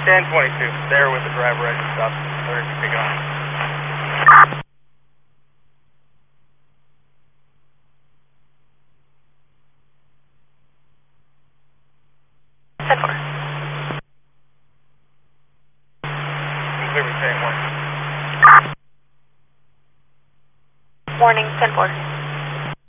1022, there with the driver as you stop. Or if you pick it up. Morning, 10-4.